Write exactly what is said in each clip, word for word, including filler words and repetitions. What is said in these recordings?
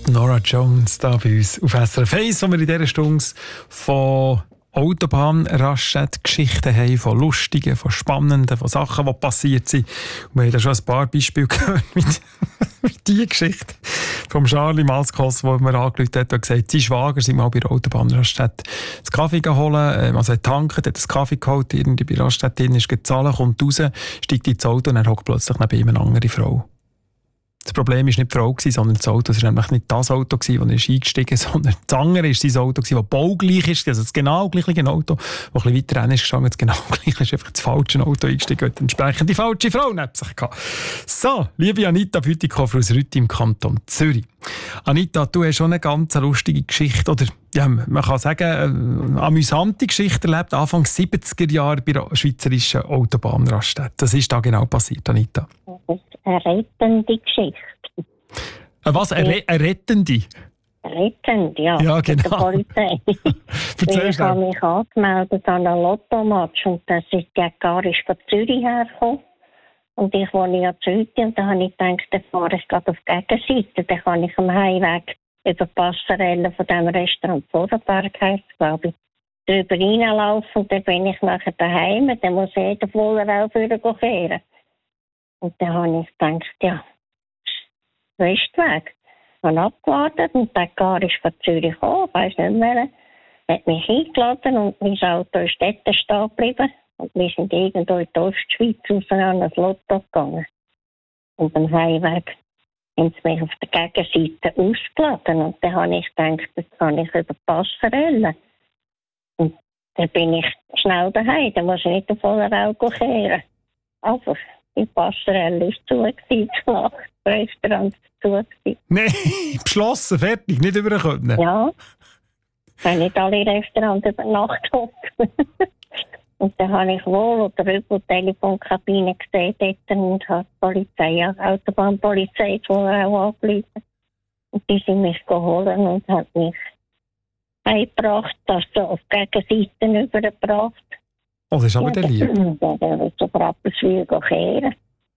Nora Jones da bei uns auf S R F eins, wo wir in dieser Stunde von Autobahnraststätten-Geschichten haben, von lustigen, von spannenden, von Sachen, die passiert sind. Und wir haben da schon ein paar Beispiele gehört mit, mit dieser Geschichte vom Charlie Malskos, der mir angerufen hat und gesagt, sein Schwager sei mal bei der Autobahnraststätte das Kaffee geholt, also er tankt, hat das Kaffee geholt, irgendwie bei der Raststätte drin, ist gezahlt, kommt raus, steigt ins Auto und dann hockt plötzlich neben ihm eine andere Frau. Das Problem war nicht die Frau, sondern das Auto. Es war nämlich nicht das Auto, das er eingestiegen ist, sondern das andere war sein Auto, das baugleich ist. Also das genau gleiche Auto, das ein bisschen weiter rein ist gestanden. Das genau gleiche ist einfach das falsche Auto eingestiegen und entsprechend die falsche Frau neben sich gehabt. So, liebe Anita Bütikofer aus Rütti im Kanton Zürich. Anita, du hast schon eine ganz lustige Geschichte, oder ja, man kann sagen, eine amüsante Geschichte erlebt, Anfang siebziger Jahre bei der schweizerischen Autobahnraststätte. Was ist da genau passiert, Anita? Das ist eine rettende Geschichte. Was? Eine, Re- eine rettende? Rettend, ja. Ja, genau. Der Polizei. Ich habe mich angemeldet an einen Lottomatch und das ist der gar ist von Zürich hergekommen. Und ich wohne ja zu Rütti und da habe ich gedacht, dann fahre ich gerade auf die Gegenseite. Dann kann ich am Heimweg über die Passerelle von dem Restaurant Vorarlberg, heisst es, glaube ich, drüber reinlaufen und dann bin ich nachher daheim. Dann muss jeder voller Aufhören kehren. Und dann habe ich gedacht, ja, Westweg. Ich habe abgewartet und der Gar ist von Zürich gekommen, ich weiss nicht mehr. Er hat mich eingeladen und mein Auto ist dort stehen geblieben. Und wir sind irgendwo in die Ostschweiz raus an das Lotto gegangen. Und am Heimweg haben sie mich auf der Gegenseite ausgeladen. Und dann habe ich gedacht, das kann ich über die Passerelle. Und dann bin ich schnell daheim, dann muss ich nicht auf voller Auge kehren. Aber die Passerelle war zu, die Nacht, das Restaurant war zu. Nein, beschlossen, fertig, nicht über können. Ja, ich habe nicht alle Restaurants über Nacht hocken. Und dann habe ich wohl oder über die Telefonkabine gesehen dort und habe die Polizei, ja, die Autobahnpolizei vorher auch angerufen. Und die sind mich geholt und haben mich heimgebracht, das so auf die Gegenseite übergebracht. Oh, das ist aber der Liebe. Und dann habe ich auf Rappelswil kehren.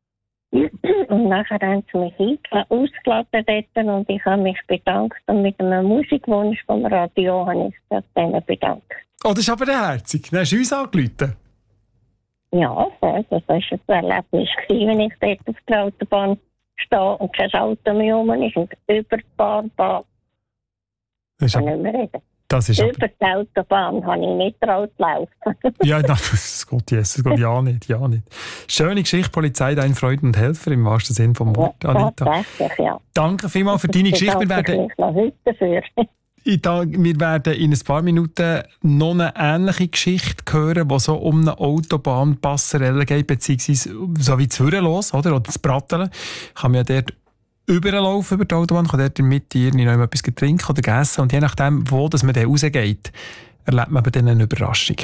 Und nachher haben sie mich ausgeladen dort und ich habe mich bedankt. Und mit einem Musikwunsch vom Radio habe ich mich denen bedankt. Oh, das ist aber der Herzig. Dann hast du uns angerufen. Ja, das war ein Erlebnis, wenn ich dort auf der Autobahn stehe und kein Auto mehr rum ist und über die Bahn Das kann ich nicht mehr reden. Das ist über aber... die Autobahn habe ich nicht traut laufen. Ja, nein, das geht yes, das geht ja nicht, ja nicht. Schöne Geschichte, Polizei, dein Freund und Helfer, im wahrsten Sinne vom Wort, Ja, Anita. tatsächlich, ja. Danke vielmals für deine Geschichte. Wir werden, Ich noch heute dafür. ich da, wir werden in ein paar Minuten noch eine ähnliche Geschichte hören, die so um eine Autobahnpasserelle geht, beziehungsweise so wie Zwürrenlos, oder? Oder das Bratteln. Ich kann mir ja dort überlaufen über die Autobahn, kann dort in der Mitte irgendwie noch etwas trinken oder essen. Und je nachdem, wo das man dann rausgeht, erlebt man dann eine Überraschung.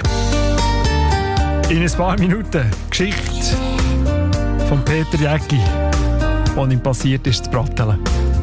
In ein paar Minuten Geschichte von Peter Jäcki, was ihm passiert ist, zu Bratteln.